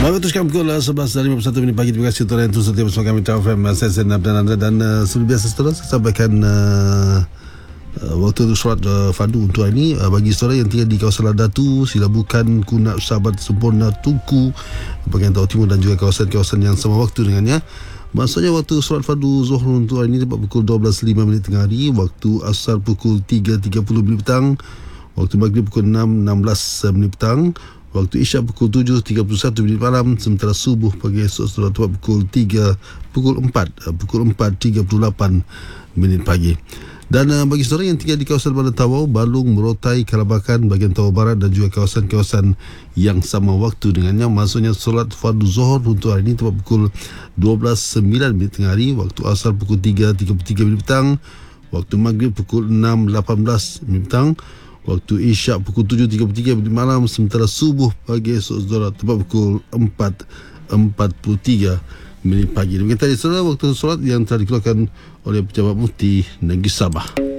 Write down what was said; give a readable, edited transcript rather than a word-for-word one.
Baik, teruskan pukul 11.51 pagi. Terima kasih tuan yang terus setia bersama kami Trau FM. Saya Zainab dan anda. Dan seperti biasa saudara, saya sampaikan waktu solat fardu untuk hari ini. Bagi saudara yang tinggal di kawasan Ladatu, Silabukan, Kunat, Sahabat Sempurna, Tunku, bahagian Tawau Timur dan juga kawasan-kawasan yang sama waktu dengannya. Maksudnya waktu solat fardu Zuhur untuk hari ini tepat pukul 12.05 tengah hari, waktu Asar pukul 3.30 petang, waktu Maghrib pukul 6.16 petang, waktu Isyak pukul 7.31 malam, sementara subuh pagi esok setelah tepat pukul 4.38 pagi. Dan bagi saudara yang tinggal di kawasan Bandar Tawau, Balung, Merotai, Kalabakan, bahagian Tawau Barat dan juga kawasan-kawasan yang sama waktu dengannya, maksudnya solat fardu Zuhur untuk hari ini tepat pukul 12.09 tengah hari, waktu Asar pukul 3.33 petang, waktu Maghrib pukul 6.18 petang, waktu Isyak pukul 7.33 malam, sementara subuh pagi esok saudara tepat pukul 4.43 pagi. Demikian tadi saudara waktu solat yang telah dikeluarkan oleh Pejabat Mufti Negeri Sabah.